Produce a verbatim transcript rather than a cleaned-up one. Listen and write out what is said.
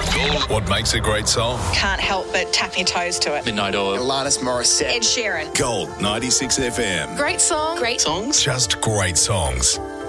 What makes a great song? Can't help but tap your toes to it. Midnight Oil. Alanis Morissette. Ed Sheeran. Gold ninety-six F M. Great song. Great Songs. Just great songs.